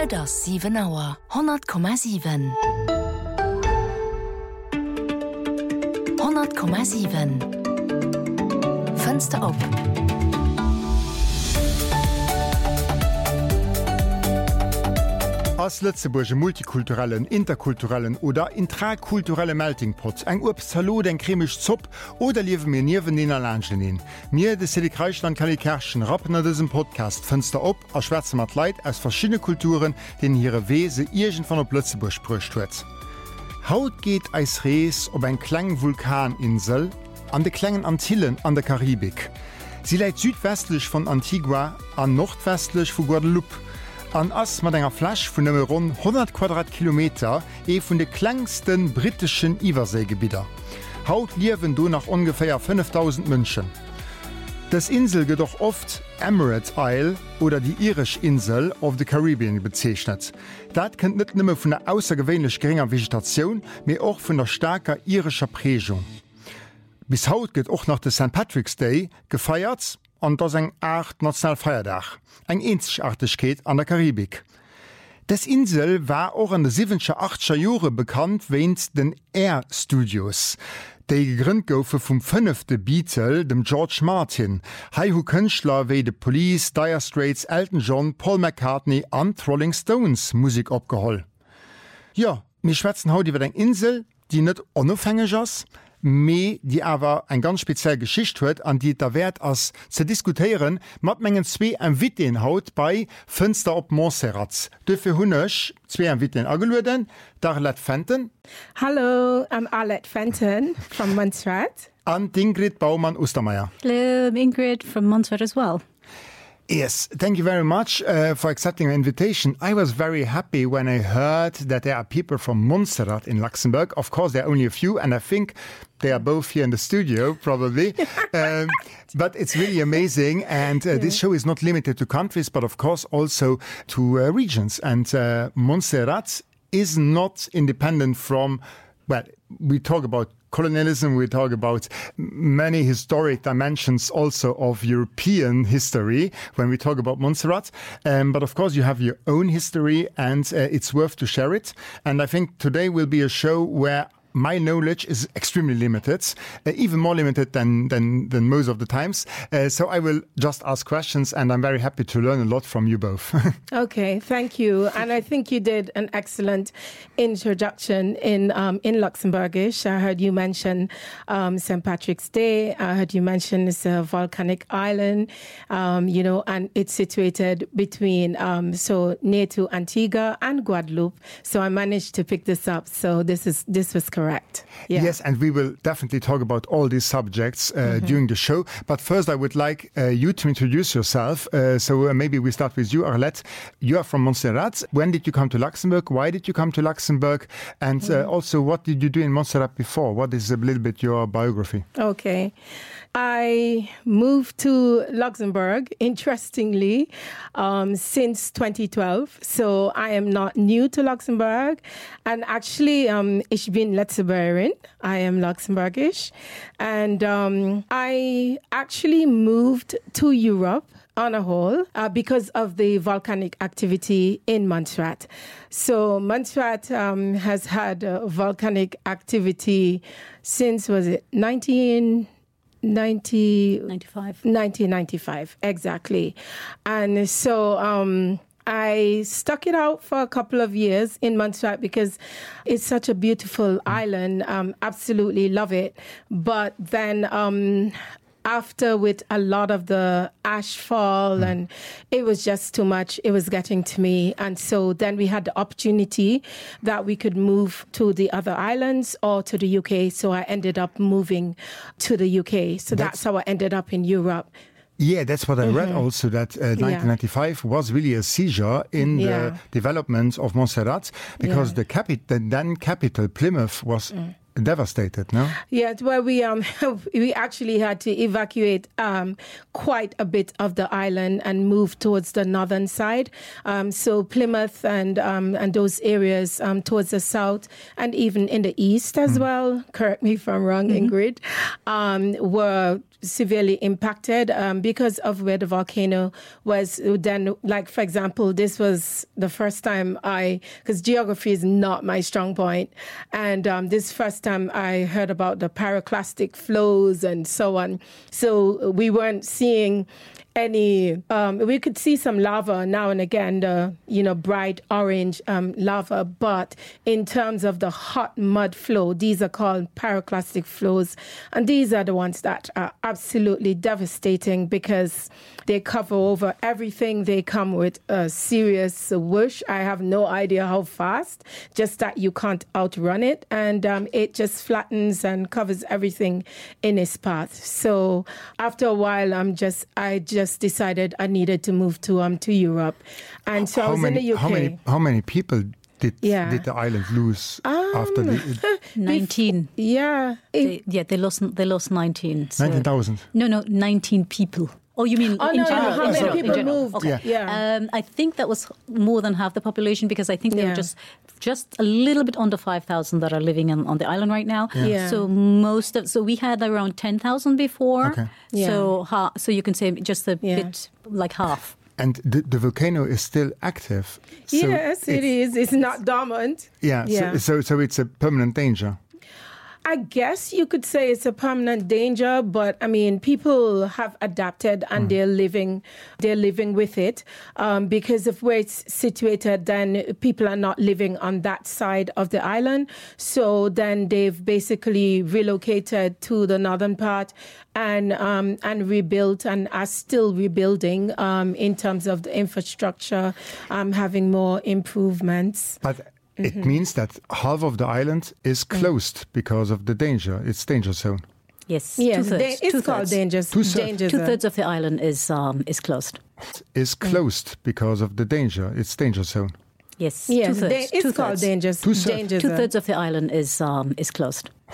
Et ass 7 Auer 100,7. 100,7. Fenster op. Als Lützeburger multikulturellen, interkulturellen oder intrakulturelle Meltingpot, eng Obstsalo, eng cremisch Zopp oder liewe mir niewen den Erlangenin. Mir, de Silik Reichland Kali Kerschen, rappen an diesem Podcast Fenster op, a Schwärze mat Leiit aus verschiedene Kulturen, denen ihre Wese irgend von der Lützeburg sprücht huet. Haut geht eis Rees ob ein klang Vulkaninsel an de klengen Antillen an der Karibik. Sie leiit südwestlich von Antigua an nordwestlich von Guadeloupe. An ass mat enger Flasch vun dem rund 100 Quadratkilometer vun de klengsten britischen Iwerseegebieter. Haut liewen du nach ungefähr 5000 Mënschen. Das Insel geht doch oft Emirate Isle oder die Irish Insel of the Caribbean bezeichnet. Dat kennt net nimme vun der außergewöhnlich geringer Vegetation, mir auch vun der starker irischer Prägung. Bis haut geht auch nach der St. Patrick's Day gefeiert, an das eng 8 Nationalfeierdach, eng Einzigartigkeit an der Karibik. Das Insel war auch an den 70er, 80er Jahren bekannt während den Air Studios, die gegründet goufe vom 5. Beatle, dem George Martin. Haihu Künstler wie The Police, Dire Straits, Elton John, Paul McCartney und Rolling Stones Musik abgeholt. Ja, wir schwätzen heute über eine Insel, die nicht unabhängig ist, me die aber ein ganz speziell Geschicht huet, an die da wert as zu diskutieren, mat mengen zwe Inviten haut bei Fenster op Montserrat. Dufir hunnech zwe Inviten ageluden, Arlette Fenton. Hello, I'm Arlette Fenton from Montserrat. And Ingrid Baumann-Ostermeier. Hello, I'm Ingrid from Montserrat as well. Yes, thank you very much for accepting our invitation. I was very happy when I heard that there are people from Montserrat in Luxembourg. Of course, there are only a few, and I think they are both here in the studio, probably. But it's really amazing, and this show is not limited to countries, but of course also to regions. And Montserrat is not independent from, well, we talk about colonialism, we talk about many historic dimensions also of European history when we talk about Montserrat. But of course you have your own history, and it's worth to share it. And I think today will be a show where my knowledge is extremely limited, even more limited than most of the times. So I will just ask questions, and I'm very happy to learn a lot from you both. Okay, thank you. And I think you did an excellent introduction in Luxembourgish. I heard you mention St. Patrick's Day. I heard you mention it's a volcanic island, and it's situated between, so near to Antigua and Guadeloupe. So I managed to pick this up. So this was correct. Yeah. Yes, and we will definitely talk about all these subjects during the show. But first, I would like you to introduce yourself. So maybe we start with you, Arlette. You are from Montserrat. When did you come to Luxembourg? Why did you come to Luxembourg? And also, what did you do in Montserrat before? What is a little bit your biography? Okay. I moved to Luxembourg, interestingly, since 2012. So I am not new to Luxembourg. And actually, ich bin Letztebuerin. I am Luxembourgish. And I actually moved to Europe on a whole because of the volcanic activity in Montserrat. So Montserrat has had volcanic activity since, was it 1995, exactly. And so I stuck it out for a couple of years in Montserrat because it's such a beautiful island. Absolutely love it. But then after, with a lot of the ashfall, and it was just too much. It was getting to me. And so then we had the opportunity that we could move to the other islands or to the UK. So I ended up moving to the UK. So that's how I ended up in Europe. Yeah, that's what I read also, that 1995 was really a seizure in the development of Montserrat, because the then capital, Plymouth, was devastated, no? Yeah, well, we actually had to evacuate quite a bit of the island and move towards the northern side. So Plymouth and those areas towards the south, and even in the east as well, correct me if I'm wrong, Ingrid, were severely impacted because of where the volcano was. Then, like, for example, this was the first time because geography is not my strong point, and this first time I heard about the pyroclastic flows and so on. So we weren't seeing any, we could see some lava now and again, the, bright orange lava, but in terms of the hot mud flow, these are called pyroclastic flows, and these are the ones that are absolutely devastating because they cover over everything. They come with a serious whoosh. I have no idea how fast, just that you can't outrun it, and it just flattens and covers everything in its path. So after a while, I just decided I needed to move to Europe, and so I was in the UK. How many people did the island lose after the 19? Yeah, they lost 19. So. 19,000. No, 19 people. Oh, you mean in general? How many people moved? Okay. Yeah. I think that was more than half the population because I think there were just a little bit under 5,000 that are living on the island right now. Yeah. So we had around 10,000 before. Okay. So you can say just a bit like half. And the volcano is still active. So yes, it is. It's not dormant. Yeah. So it's a permanent danger. I guess you could say it's a permanent danger, but I mean, people have adapted and they're living with it because of where it's situated. Then people are not living on that side of the island, so then they've basically relocated to the northern part and rebuilt and are still rebuilding in terms of the infrastructure, having more improvements. But it means that half of the island is closed because of the danger. It's danger zone. Yes, two-thirds. It's called danger zone. Two-thirds of the island is closed. Is closed because of the danger. It's danger zone. Yes, two-thirds. It's called danger zone. Two-thirds of the island is closed.